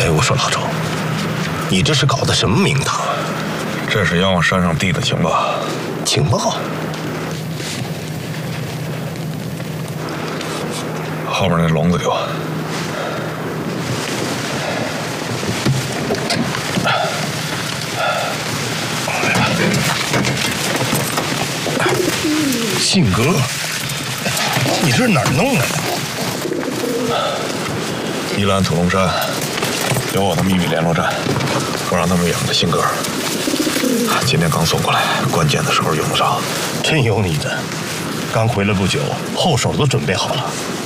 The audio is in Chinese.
哎，我说老周，你这是搞的什么名堂啊？ 这是要往山上递的情报。 情报？ 后边那笼子给我。 信鸽，你这是哪儿弄来的？ 依兰土龙山有我的秘密联络站，我让他们养的信鸽，今天刚送过来，关键的时候用得着。 真有你的！刚回来不久，后手都准备好了。